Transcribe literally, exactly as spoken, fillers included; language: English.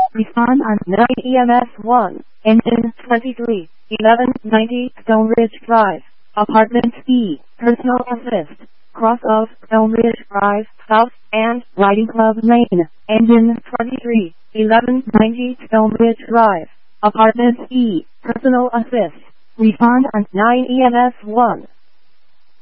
Respond on nine E M S one, engine twenty-three, eleven ninety Stone Ridge Drive, Apartment E, Personal Assist, cross of Stone Ridge Drive, South, and Riding Club Lane, engine twenty-three, eleven ninety Stone Ridge Drive, Apartment E, Personal Assist. Respond on nine E M S one.